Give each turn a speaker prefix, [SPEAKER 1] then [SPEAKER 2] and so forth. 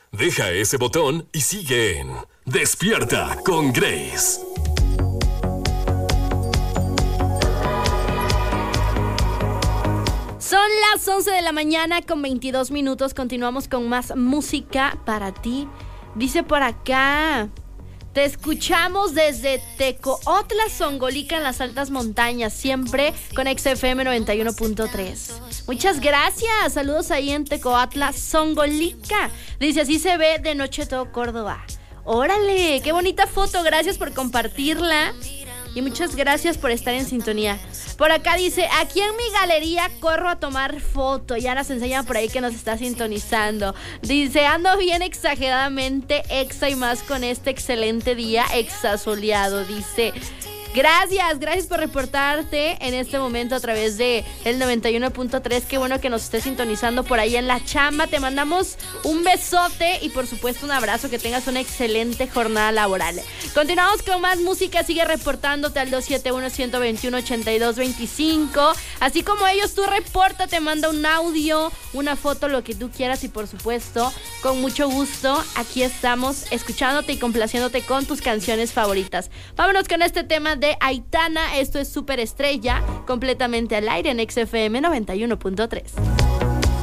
[SPEAKER 1] Deja ese botón y sigue en Despierta con Grace.
[SPEAKER 2] Son las 11 de la mañana con 22 minutos. Continuamos con más música para ti. Dice por acá: te escuchamos desde Tecootla, Zongolica, en las altas montañas, siempre con XFM 91.3. Muchas gracias. Saludos ahí en Tecootla, Zongolica. Dice: así se ve de noche todo Córdoba. Órale, qué bonita foto. Gracias por compartirla. Y muchas gracias por estar en sintonía. Por acá dice: aquí en mi galería corro a tomar foto. Ya nos enseñan por ahí que nos está sintonizando. Dice: ando bien exageradamente exa y más con este excelente día exasoleado. Dice: gracias por reportarte en este momento a través de el 91.3. Qué bueno que nos estés sintonizando por ahí en la chamba. Te mandamos un besote y por supuesto un abrazo. Que tengas una excelente jornada laboral. Continuamos con más música. Sigue reportándote al 271-121-8225. Así como ellos, tú reporta, te manda un audio, una foto, lo que tú quieras. Y por supuesto, con mucho gusto, aquí estamos escuchándote y complaciéndote con tus canciones favoritas. Vámonos con este tema de Aitana. Esto es Superestrella, completamente al aire en XFM 91.3.